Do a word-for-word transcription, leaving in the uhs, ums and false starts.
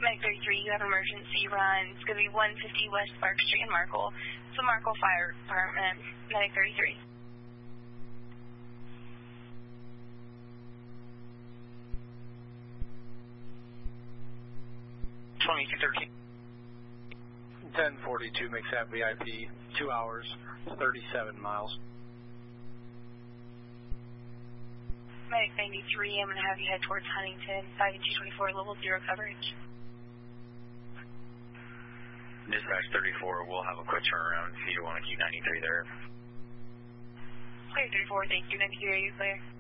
Medic thirty-three, you have an emergency run. It's going to be one fifty West Park Street in Markle. It's the Markle Fire Department. Medic thirty-three. twenty-two thirteen. ten forty-two, makes that V I P, two hours, thirty-seven miles. Medic ninety-three, I'm going to have you head towards Huntington, five two twenty-four, level zero coverage. Dispatch thirty-four, we'll have a quick turnaround if you want to keep ninety-three there. Clear thirty-four, thank you, ninety-three, are you clear?